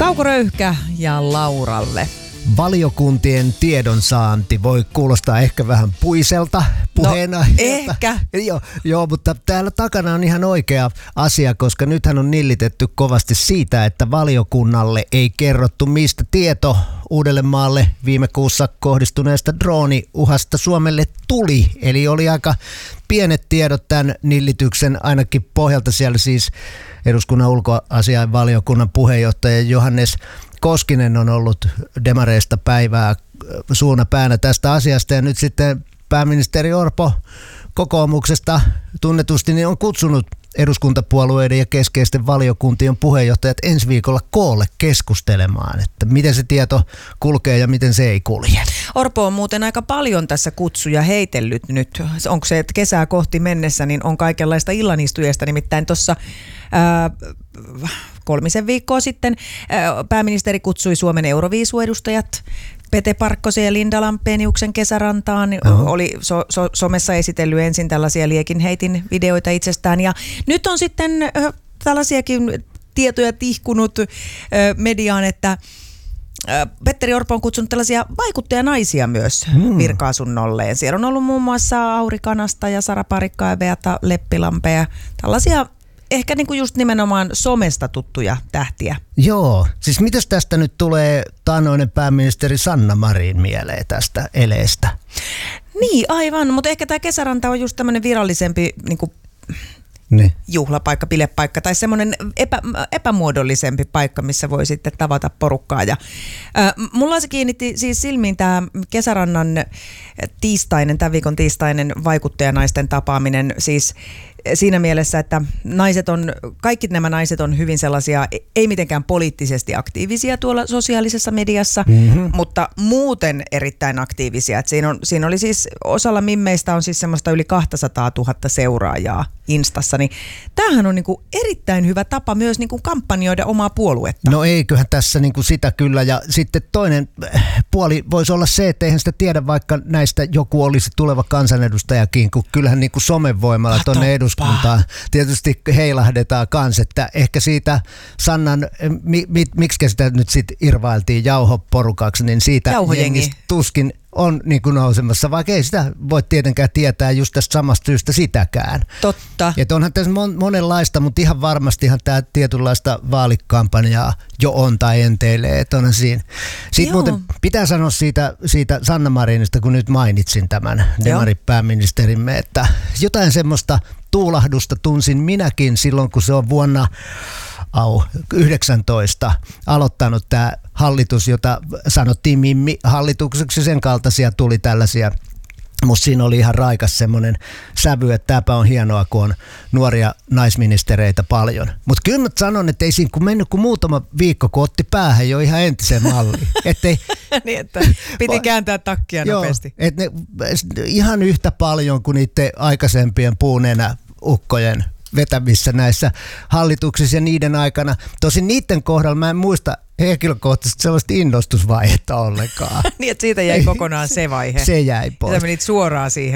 Kauko Röyhkä ja Lauralle. Valiokuntien tiedonsaanti voi kuulostaa ehkä vähän puiselta puheena. No, ehkä. Joo, mutta täällä takana on ihan oikea asia, koska nythän on nillitetty kovasti siitä, että valiokunnalle ei kerrottu, mistä tieto Uudellemaalle viime kuussa kohdistuneesta drooniuhasta Suomelle tuli. Eli oli aika pienet tiedot tämän nillityksen ainakin pohjalta. Siellä siis eduskunnan ulkoasiainvaliokunnan puheenjohtaja Johannes Koskinen on ollut demareista päivää suuna päänä tästä asiasta, ja nyt sitten pääministeri Orpo kokoomuksesta tunnetusti niin on kutsunut eduskuntapuolueiden ja keskeisten valiokuntien puheenjohtajat ensi viikolla koolle keskustelemaan, että miten se tieto kulkee ja miten se ei kulje. Orpo on muuten aika paljon tässä kutsuja heitellyt nyt. Onko se, että kesää kohti mennessä, niin on kaikenlaista illanistujasta, nimittäin tuossa 3 viikkoa sitten pääministeri kutsui Suomen Euroviisu-edustajat Pete Parkkosen ja Linda Lampeniuksen kesärantaan. Oli somessa esitellyt ensin tällaisia liekinheitin videoita itsestään, ja nyt on sitten tällaisiakin tietoja tihkunut mediaan, että Petteri Orpo on kutsunut tällaisia vaikuttajanaisia myös virka-asunnolleen. Siellä on ollut muun muassa Auri Kanasta ja Sara Parikka ja Beata Leppilampea, tällaisia ehkä niin kuin just nimenomaan somesta tuttuja tähtiä. Joo, siis mitäs tästä nyt tulee taannoinen pääministeri Sanna Marin mieleen tästä eleestä? Niin, aivan, mutta ehkä tämä kesäranta on just tämmöinen virallisempi niin kuin juhlapaikka, bilepaikka tai semmoinen epämuodollisempi paikka, missä voi sitten tavata porukkaa. Ja, mulla se kiinnitti siis silmiin tämä kesärannan tämän viikon tiistainen vaikuttajanaisten tapaaminen, siis siinä mielessä, että kaikki nämä naiset on hyvin sellaisia, ei mitenkään poliittisesti aktiivisia tuolla sosiaalisessa mediassa, mutta muuten erittäin aktiivisia. Et siinä oli siis, osalla mimmeistä on siis semmoista yli 200 000 seuraajaa Instassa, niin tämähän on niinku erittäin hyvä tapa myös niinku kampanjoida omaa puoluetta. No eiköhän tässä niinku sitä kyllä, ja sitten toinen puoli voisi olla se, että eihän sitä tiedä, vaikka näistä joku olisi tuleva kansanedustajakin, kun kyllähän niinku somen voimalla tuonne eduskuntaan tietysti heilahdetaan kans, että ehkä siitä Sannan, miksi sitä nyt sitten irvailtiin jauhoporukaksi, niin siitä jengistä tuskin on niin kuin nousemassa, vaikka ei sitä voi tietenkään tietää just tästä samasta syystä sitäkään. Totta. Että onhan tässä monenlaista, mutta ihan varmastihan tämä tietynlaista vaalikampanjaa jo on tai enteilee, että onhan siinä. Sitten muuten pitää sanoa siitä Sanna Marinista, kun nyt mainitsin tämän demaripääministerimme, että jotain semmoista tuulahdusta tunsin minäkin silloin, kun se on vuonna 19 aloittanut tämä hallitus, jota sanottiin Mimmi-hallitukseksi, sen kaltaisia tuli tällaisia. Musta siinä oli ihan raikas semmoinen sävy, että tämäpä on hienoa, kun on nuoria naisministereitä paljon. Mutta kyllä mä sanon, että ei siinä kun mennyt kuin muutama viikko, kun otti päähän jo ihan entisen malliin. Niin, että piti kääntää takkia nopeasti. Että ihan yhtä paljon kuin niiden aikaisempien puunenä ukkojen vetämissä näissä hallituksissa ja niiden aikana. Tosin niiden kohdalla mä en muista henkilökohtaisesti sellaista innostusvaihetta ollenkaan. Niin, että siitä jäi kokonaan se vaihe. Se jäi pois. Ja menit suoraan siihen